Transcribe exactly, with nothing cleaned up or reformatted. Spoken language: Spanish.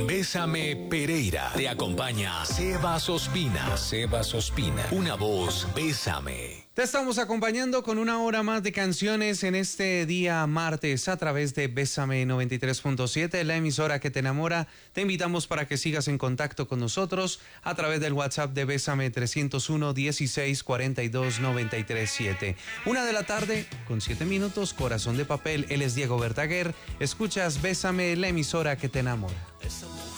Bésame Pereira. Te acompaña Sebas Ospina. Sebas Ospina. Una voz, Bésame. Te estamos acompañando con una hora más de canciones en este día martes a través de Bésame noventa y tres punto siete, la emisora que te enamora. Te invitamos para que sigas en contacto con nosotros a través del WhatsApp de Bésame trescientos uno, dieciséis, cuarenta y dos, noventa y tres, siete. Una de la tarde con siete minutos, Corazón de Papel. Él es Diego Verdaguer. Escuchas Bésame, la emisora que te enamora. Bésame.